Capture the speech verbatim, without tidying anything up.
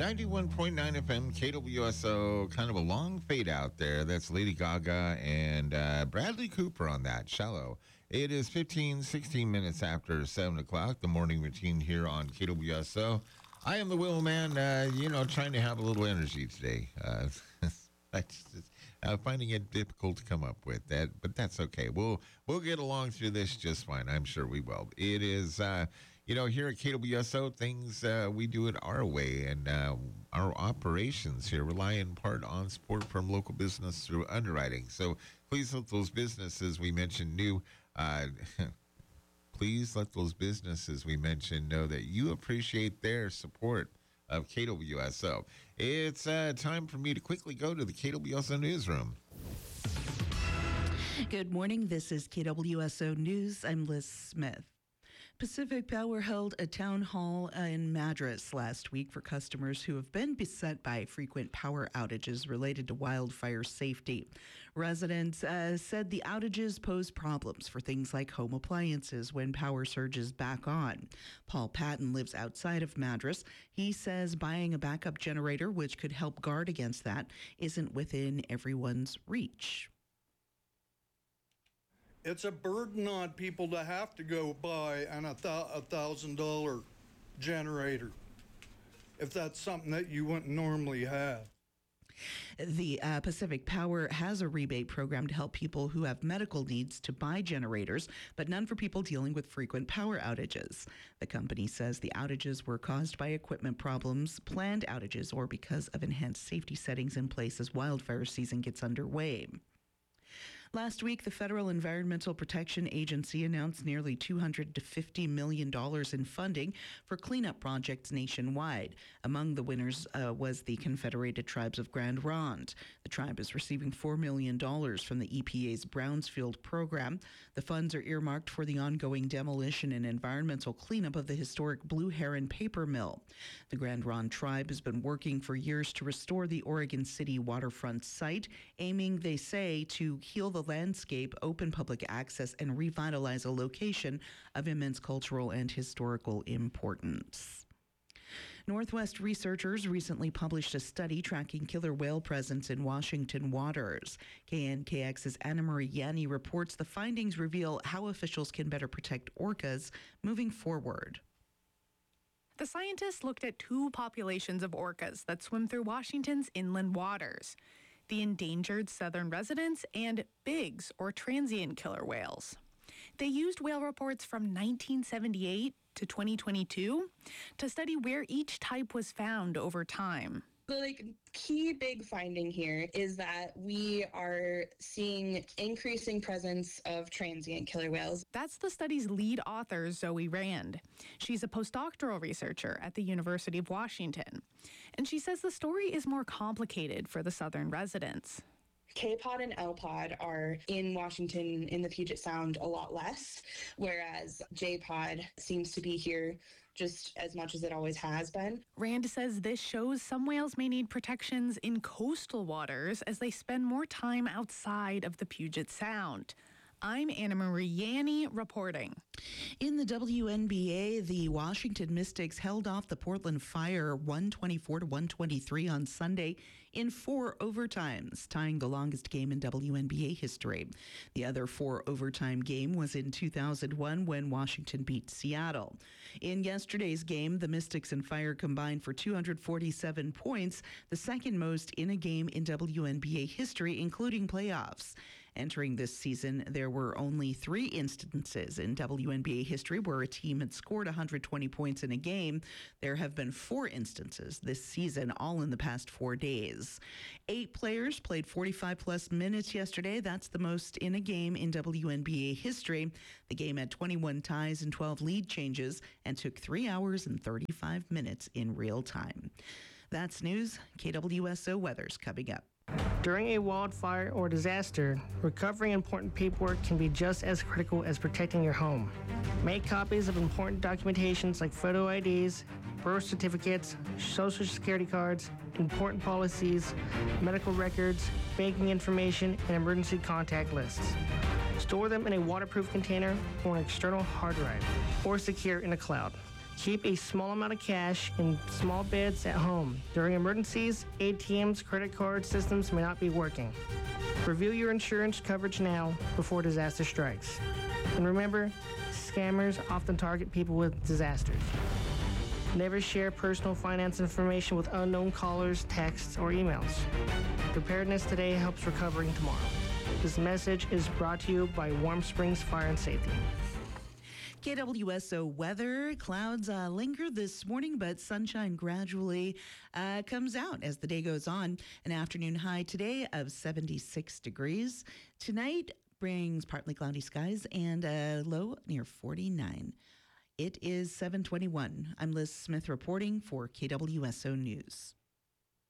ninety-one point nine F M, K W S O, kind of a long fade out there. That's Lady Gaga and uh, Bradley Cooper on that, Shallow. It is fifteen, sixteen minutes after seven o'clock, the morning routine here on K W S O. I am the Will Man, uh, you know, trying to have a little energy today. Uh, I just, uh, finding it difficult to come up with that, but that's okay. We'll we'll get along through this just fine. I'm sure we will. It is, uh, you know, here at K W S O, things uh, we do it our way, and uh, our operations here rely in part on support from local business through underwriting. So please let those businesses we mentioned new. Uh, please let those businesses we mentioned know that you appreciate their support of K W S O. It's uh, time for me to quickly go to the K W S O newsroom. Good morning. This is K W S O News. I'm Liz Smith. Pacific Power held a town hall in Madras last week for customers who have been beset by frequent power outages related to wildfire safety. Residents uh, said the outages pose problems for things like home appliances when power surges back on. Paul Patton lives outside of Madras. He says buying a backup generator, which could help guard against that, isn't within everyone's reach. It's a burden on people to have to go buy an a thousand dollar generator if that's something that you wouldn't normally have. The uh, Pacific Power has a rebate program to help people who have medical needs to buy generators, but none for people dealing with frequent power outages. The company says the outages were caused by equipment problems, planned outages, or because of enhanced safety settings in place as wildfire season gets underway. Last week, the Federal Environmental Protection Agency announced nearly two hundred fifty million dollars in funding for cleanup projects nationwide. Among the winners uh, was the Confederated Tribes of Grand Ronde. The tribe is receiving four million dollars from the E P A's Brownsfield program. The funds are earmarked for the ongoing demolition and environmental cleanup of the historic Blue Heron paper mill. The Grand Ronde tribe has been working for years to restore the Oregon City waterfront site, aiming, they say, to heal the landscape, open public access, and revitalize a location of immense cultural and historical importance. Northwest researchers recently published a study tracking killer whale presence in Washington waters. K N K X's Anna Marie Yanni reports the findings reveal how officials can better protect orcas moving forward. The scientists looked at two populations of orcas that swim through Washington's inland waters: the endangered southern residents and bigs, or transient killer whales. They used whale reports from nineteen seventy-eight to twenty twenty-two to study where each type was found over time. The like key big finding here is that we are seeing increasing presence of transient killer whales. That's the study's lead author, Zoe Rand. She's a postdoctoral researcher at the University of Washington. And she says the story is more complicated for the southern residents. K-Pod and L-Pod are in Washington in the Puget Sound a lot less, whereas J-Pod seems to be here just as much as it always has been. Rand says this shows some whales may need protections in coastal waters as they spend more time outside of the Puget Sound. I'm Anna Marie Yanni reporting. In the W N B A, the Washington Mystics held off the Portland Fire one twenty-four to one twenty-three on Sunday in four overtimes, tying the longest game in W N B A history. The other four overtime game was in two thousand one when Washington beat Seattle. In yesterday's game, the Mystics and Fire combined for two hundred forty-seven points, the second most in a game in W N B A history, including playoffs. Entering this season, there were only three instances in W N B A history where a team had scored one hundred twenty points in a game. There have been four instances this season, all in the past four days. Eight players played forty-five plus minutes yesterday. That's the most in a game in W N B A history. The game had twenty-one ties and twelve lead changes and took three hours and thirty-five minutes in real time. That's news. K W S O weather's coming up. During a wildfire or disaster, recovering important paperwork can be just as critical as protecting your home. Make copies of important documentations like photo I Ds, birth certificates, social security cards, important policies, medical records, banking information, and emergency contact lists. Store them in a waterproof container or an external hard drive, or secure in a cloud. Keep a small amount of cash in small beds at home. During emergencies, A T Ms, credit card systems may not be working. Review your insurance coverage now before disaster strikes. And remember, scammers often target people with disasters. Never share personal finance information with unknown callers, texts, or emails. Preparedness today helps recovering tomorrow. This message is brought to you by Warm Springs Fire and Safety. K W S O weather. Clouds uh, linger this morning, but sunshine gradually uh, comes out as the day goes on. An afternoon high today of seventy-six degrees. Tonight brings partly cloudy skies and a low near forty-nine. It is seven twenty-one. I'm Liz Smith reporting for K W S O News.